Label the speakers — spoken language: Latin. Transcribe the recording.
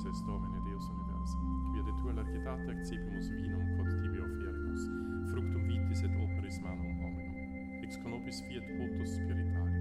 Speaker 1: es Domine, Deus universum, quia de tua largitate accipimus vinum quod tibi offerimus, fructum vitis et operis manum hominum, ex conopis fiat votus spiritali,